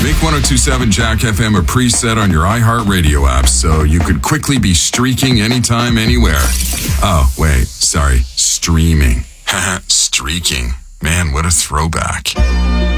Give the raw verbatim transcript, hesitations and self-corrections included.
Make one oh two point seven Jack F M a preset on your iHeartRadio app so you could quickly be streaking anytime, anywhere. Oh, wait, sorry, streaming. Streaking. Man, what a throwback.